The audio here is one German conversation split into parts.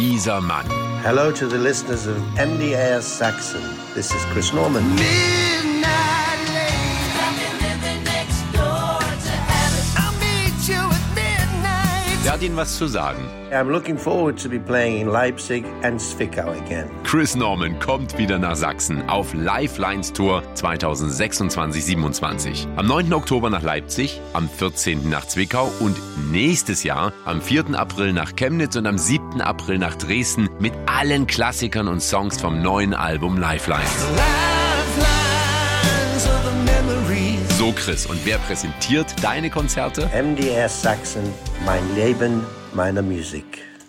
dieser Mann. Hello to the listeners of MDR Saxon. This is Chris Norman. Der hat Ihnen was zu sagen. I'm looking forward to be playing in Leipzig and Zwickau again. Chris Norman kommt wieder nach Sachsen auf Lifelines Tour 2026-27. Am 9. Oktober nach Leipzig, am 14. nach Zwickau und nächstes Jahr am 4. April nach Chemnitz und am 7. April nach Dresden mit allen Klassikern und Songs vom neuen Album Lifelines. So Chris, und wer präsentiert deine Konzerte? MDR Saxon, mein Leben, meine Musik.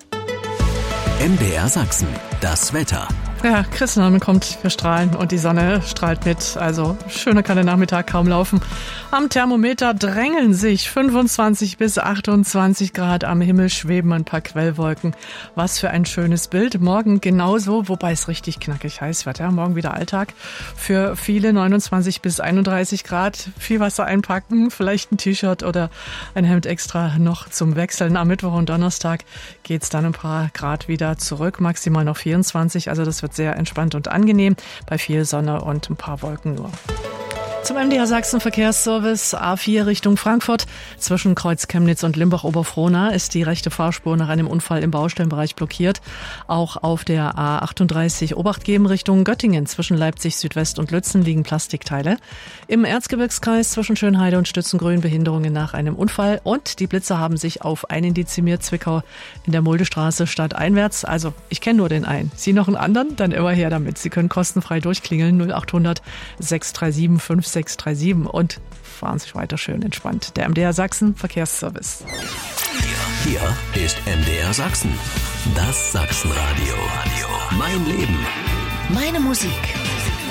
MDR Sachsen, das Wetter. Ja, Chris Norman kommt, wir strahlen und die Sonne strahlt mit. Also schöner kann der Nachmittag kaum laufen. Am Thermometer drängeln sich 25 bis 28 Grad. Am Himmel schweben ein paar Quellwolken. Was für ein schönes Bild. Morgen genauso, wobei es richtig knackig heiß wird. Ja, morgen wieder Alltag. Für viele 29 bis 31 Grad. Viel Wasser einpacken, vielleicht ein T-Shirt oder ein Hemd extra noch zum Wechseln. Am Mittwoch und Donnerstag geht's dann ein paar Grad wieder zurück. Maximal noch 24. Also das wird sehr entspannt und angenehm, bei viel Sonne und ein paar Wolken nur. Zum MDR Sachsen Verkehrsservice A4 Richtung Frankfurt. Zwischen Kreuz Chemnitz und Limbach-Oberfrohna ist die rechte Fahrspur nach einem Unfall im Baustellenbereich blockiert. Auch auf der A38 Obacht geben Richtung Göttingen. Zwischen Leipzig Südwest und Lützen liegen Plastikteile. Im Erzgebirgskreis zwischen Schönheide und Stützengrün Behinderungen nach einem Unfall. Und die Blitzer haben sich auf einen dezimiert. Zwickau in der Muldestraße stadteinwärts. Also ich kenne nur den einen. Sie noch einen anderen? Dann immer her damit. Sie können kostenfrei durchklingeln 0800 637 5637 und fahren sich weiter schön entspannt. Der MDR Sachsen Verkehrsservice. Hier ist MDR Sachsen, das Sachsenradio. Mein Leben. Meine Musik.